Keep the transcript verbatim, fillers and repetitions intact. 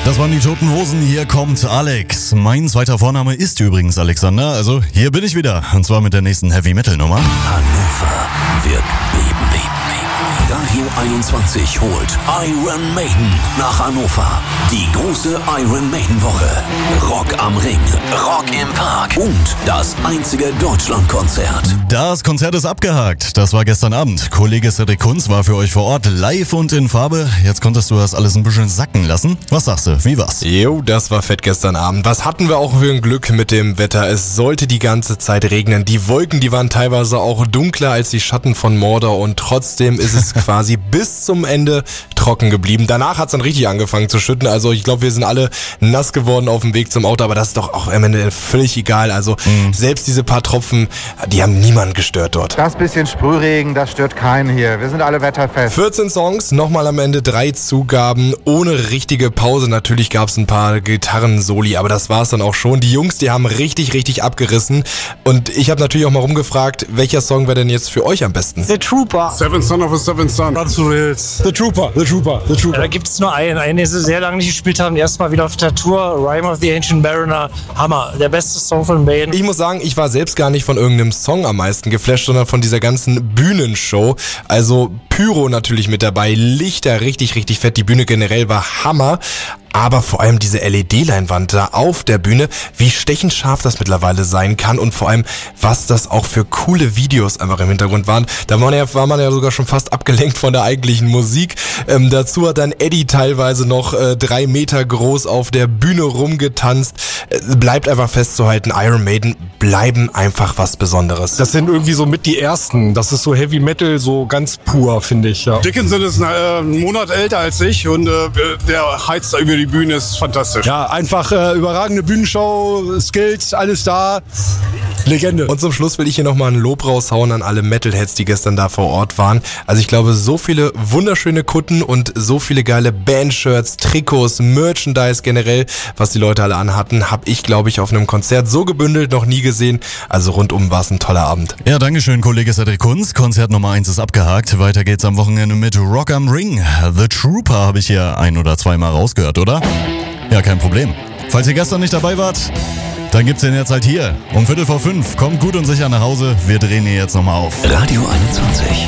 Das waren die Toten Hosen. Hier kommt Alex. Mein zweiter Vorname ist übrigens Alexander. Also hier bin ich wieder. Und zwar mit der nächsten Heavy-Metal-Nummer. Hannover wird beben, beben, beben. Radio einundzwanzig holt Iron Maiden nach Hannover. Die große Iron Maiden Woche. Rock am Ring, Rock im Park und das einzige Deutschlandkonzert. Das Konzert ist abgehakt. Das war gestern Abend. Kollege Cedric Kunz war für euch vor Ort, live und in Farbe. Jetzt konntest du das alles ein bisschen sacken lassen. Was sagst du? Wie war's? Jo, das war fett gestern Abend. Was hatten wir auch für ein Glück mit dem Wetter? Es sollte die ganze Zeit regnen. Die Wolken, die waren teilweise auch dunkler als die Schatten von Mordor und trotzdem ist es quasi bis zum Ende trocken geblieben. Danach hat's dann richtig angefangen zu schütten. Also ich glaube, wir sind alle nass geworden auf dem Weg zum Auto, aber das ist doch auch am Ende völlig egal. Also mhm. selbst diese paar Tropfen, die haben niemanden gestört dort. Das bisschen Sprühregen, das stört keinen hier. Wir sind alle wetterfest. vierzehn Songs, nochmal am Ende drei Zugaben, ohne richtige Pause. Natürlich gab's ein paar Gitarren-Soli, aber das war's dann auch schon. Die Jungs, die haben richtig, richtig abgerissen. Und ich habe natürlich auch mal rumgefragt, welcher Song wäre denn jetzt für euch am besten? The Trooper. Seven Son of a Seven Son. Run to the Hills. The Trooper, The Trooper, The Trooper. Ja, da gibt's nur einen, einen, den sie sehr lange nicht gespielt haben. Erstmal wieder auf der Tour, Rime of the Ancient Mariner. Hammer, der beste Song von Maiden. Ich muss sagen, ich war selbst gar nicht von irgendeinem Song am meisten geflasht, sondern von dieser ganzen Bühnenshow. Also Pyro natürlich mit dabei, Lichter richtig, richtig fett. Die Bühne generell war Hammer. Aber vor allem diese L E D-Leinwand da auf der Bühne, wie stechend scharf das mittlerweile sein kann und vor allem, was das auch für coole Videos einfach im Hintergrund waren. Da war, ja, war man ja sogar schon fast abgelenkt von der eigentlichen Musik. Ähm, dazu hat dann Eddie teilweise noch äh, drei Meter groß auf der Bühne rumgetanzt. Äh, bleibt einfach festzuhalten, Iron Maiden bleiben einfach was Besonderes. Das sind irgendwie so mit die ersten. Das ist so Heavy Metal, so ganz pur, finde ich. Ja. Dickinson ist äh, einen Monat älter als ich und äh, der heizt da über die Bühne, ist fantastisch. Ja, einfach äh, überragende Bühnenshow, Skills, alles da. Legende. Und zum Schluss will ich hier nochmal ein Lob raushauen an alle Metalheads, die gestern da vor Ort waren. Also ich glaube, so viele wunderschöne Kutten und so viele geile Bandshirts, Trikots, Merchandise generell, was die Leute alle anhatten, habe ich, glaube ich, auf einem Konzert so gebündelt noch nie gesehen. Also rundum war es ein toller Abend. Ja, dankeschön, Kollege Cedric Kunz. Konzert Nummer eins ist abgehakt. Weiter geht's am Wochenende mit Rock am Ring. The Trooper habe ich hier ein- oder zweimal rausgehört, oder? Ja, kein Problem. Falls ihr gestern nicht dabei wart, dann gibt's den jetzt halt hier. Um Viertel vor fünf. Kommt gut und sicher nach Hause. Wir drehen hier jetzt nochmal auf. Radio einundzwanzig.